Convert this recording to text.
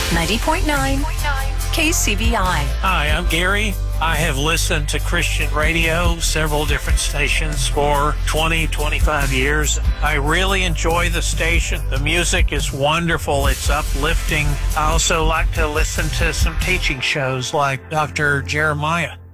90.9 KCBI. Hi, I'm Gary. I have listened to Christian radio, several different stations for 25 years. I really enjoy the station. The music is wonderful. It's uplifting. I also like to listen to some teaching shows like Dr. Jeremiah.